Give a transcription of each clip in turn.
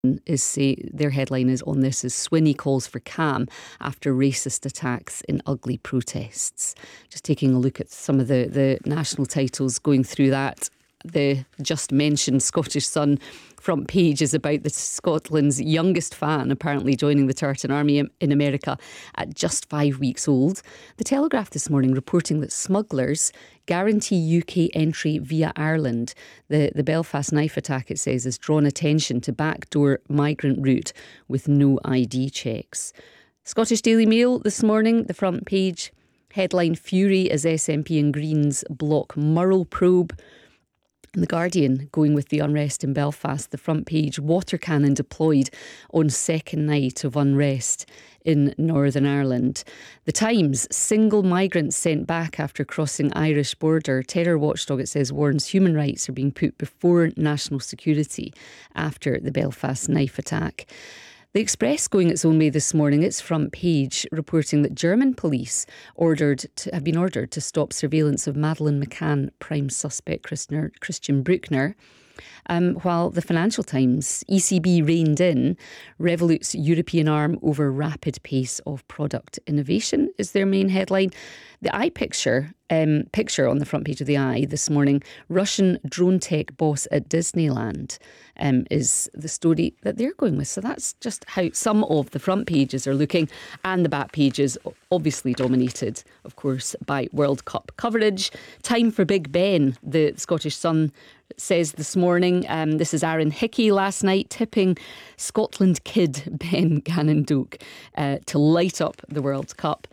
Their headline is on this is Swinney calls for calm after racist attacks in ugly protests. Just taking a look at some of the national titles, going through that. The just mentioned Scottish Sun front page is about Scotland's youngest fan apparently joining the Tartan Army in America at just 5 weeks old. The Telegraph this morning reporting that smugglers guarantee UK entry via Ireland. The Belfast knife attack, it says, has drawn attention to backdoor migrant route with no ID checks. Scottish Daily Mail this morning, the front page headline, Fury as SNP and Greens block Murrell probe. And The Guardian going with the unrest in Belfast, the front page, water cannon deployed on second night of unrest in Northern Ireland. The Times, single migrant sent back after crossing Irish border. Terror watchdog, it says, warns human rights are being put before national security after the Belfast knife attack. The Express going its own way this morning, its front page reporting that German police have been ordered to stop surveillance of Madeleine McCann prime suspect Christian Bruckner. While the Financial Times, ECB reined in, Revolut's European arm over rapid pace of product innovation is their main headline. The iPicture picture on the front page of the Eye this morning, Russian drone tech boss at Disneyland, is the story that they're going with. So that's just how some of the front pages are looking, and the back pages obviously dominated, of course, by World Cup coverage. Time for Big Ben, the Scottish Sun says this morning. This is Aaron Hickey last night tipping Scotland kid Ben Gannon-Doak to light up the World Cup.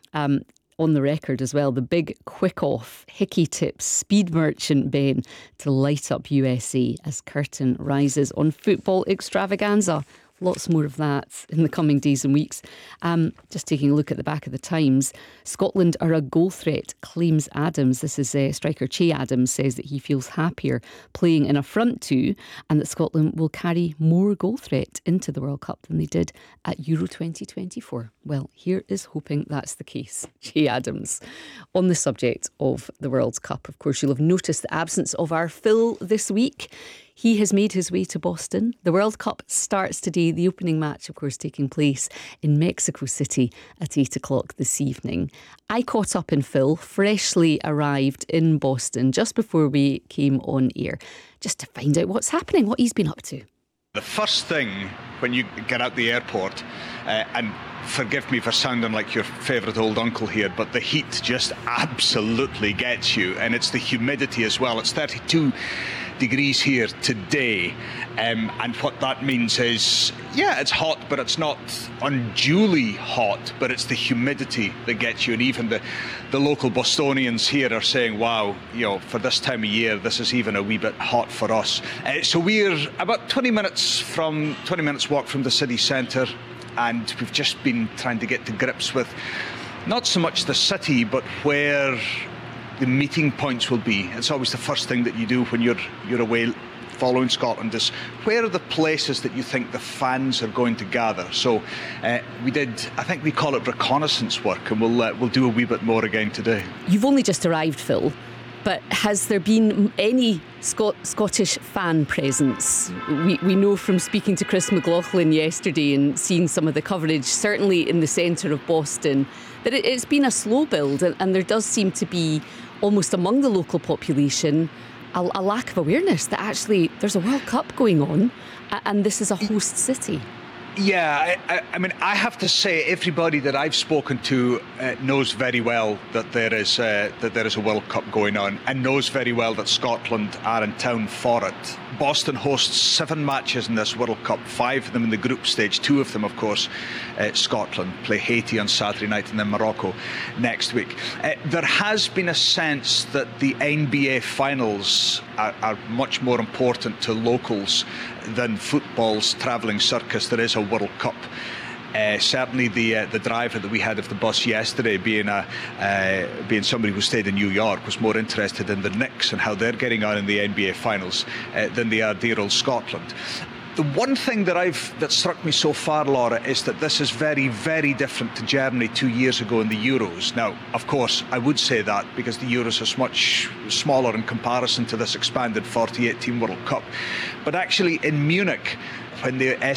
On the record as well, the big quick-off Hickey tips speed merchant Ben to light up USA as curtain rises on football extravaganza. Lots more of that in the coming days and weeks. Just taking a look at the back of the Times. Scotland are a goal threat, claims Adams. This is striker Che Adams says that he feels happier playing in a front two and that Scotland will carry more goal threat into the World Cup than they did at Euro 2024. Well, here is hoping that's the case. Che Adams. On the subject of the World Cup, of course, you'll have noticed the absence of our Phil this week. He has made his way to Boston. The World Cup starts today. The opening match, of course, taking place in Mexico City at 8 o'clock this evening. I caught up in Phil, freshly arrived in Boston just before we came on air, just to find out what's happening, what he's been up to. The first thing when you get out the airport, and forgive me for sounding like your favourite old uncle here, but the heat just absolutely gets you, and it's the humidity as well. It's 32 degrees here today, and what that means is, yeah, it's hot, but it's not unduly hot, but it's the humidity that gets you. And even the local Bostonians here are saying, wow, for this time of year, this is even a wee bit hot for us. So we're about 20 minutes walk from the city centre, and we've just been trying to get to grips with not so much the city, but where the meeting points will be. It's always the first thing that you do when you're away following Scotland, is where are the places that you think the fans are going to gather. So we did, I think we call it reconnaissance work, and we'll do a wee bit more again today. You've only just arrived, Phil, but has there been any Scottish fan presence? We know from speaking to Chris McLaughlin yesterday and seeing some of the coverage, certainly in the centre of Boston, that it's been a slow build, and there does seem to be, almost among the local population, a lack of awareness that actually there's a World Cup going on and this is a host city. Yeah, I mean, I have to say, everybody that I've spoken to knows very well that there is a World Cup going on, and knows very well that Scotland are in town for it. Boston hosts 7 matches in this World Cup, 5 of them in the group stage, 2 of them, of course, Scotland play Haiti on Saturday night and then Morocco next week. There has been a sense that the NBA finals are much more important to locals than football's travelling circus. There is a World Cup. Certainly the driver that we had of the bus yesterday, being somebody who stayed in New York, was more interested in the Knicks and how they're getting on in the NBA finals than they are dear old Scotland. The one thing that struck me so far, Laura, is that this is very, very different to Germany 2 years ago in the Euros. Now, of course, I would say that because the Euros is much smaller in comparison to this expanded 48-team World Cup. But actually, in Munich, when the